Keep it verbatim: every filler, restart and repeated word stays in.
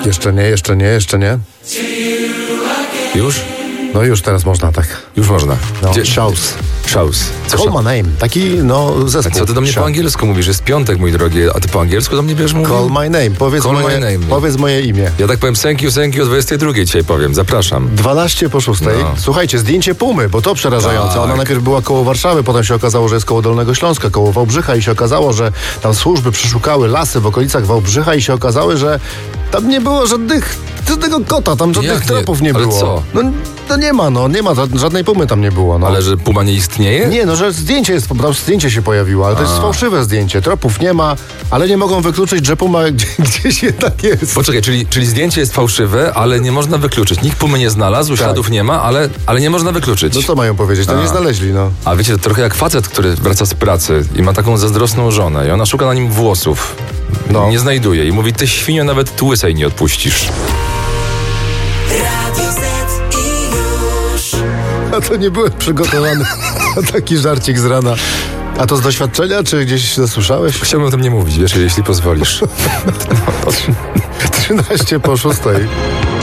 Jeszcze nie, jeszcze nie, jeszcze nie. Już? No już teraz można tak. Już można. No. Gdzie? Shows. Shows. Co Call show? my name. Taki, no, zespół. A co ty do mnie Show. po angielsku mówisz? Jest piątek, mój drogi, a ty po angielsku do mnie bierzesz mówił? Call my name. Powiedz, Call moje, my name. powiedz moje imię. Ja tak powiem thank you, thank you o dwudziestej drugiej dzisiaj powiem. Zapraszam. dwanaście po szóstej. No. Słuchajcie, zdjęcie Pumy, bo to przerażające. Tak. Ona najpierw była koło Warszawy, potem się okazało, że jest koło Dolnego Śląska, koło Wałbrzycha i się okazało, że tam służby przeszukały lasy w okolicach Wałbrzycha i się okazało, że tam nie było żadnych, żadnego kota, tam żadnych Jak nie? tropów nie, Ale było. co? No to nie ma, no, nie ma, żadnej Pumy tam nie było, no. Ale że Puma nie istnieje? Nie, no, że zdjęcie jest, po prostu zdjęcie się pojawiło, ale to jest A. fałszywe zdjęcie. Tropów nie ma, ale nie mogą wykluczyć, że Puma gdzie, gdzieś jednak jest. Poczekaj, czyli, czyli zdjęcie jest fałszywe, ale nie można wykluczyć. Nikt Pumy nie znalazł, Tak. śladów nie ma, ale, ale nie można wykluczyć. No co mają powiedzieć? To A. nie znaleźli, no. A wiecie, to trochę jak facet, który wraca z pracy i ma taką zazdrosną żonę i ona szuka na nim włosów. No. Nie znajduje i mówi, ty świnio nawet tu łysej nie odpuścisz. Radio Z i już. A to nie byłem przygotowany na taki żarcik z rana. A to z doświadczenia, czy gdzieś zasłyszałeś? Chciałbym o tym nie mówić, wiesz, jeśli pozwolisz. trzynaście po szóstej.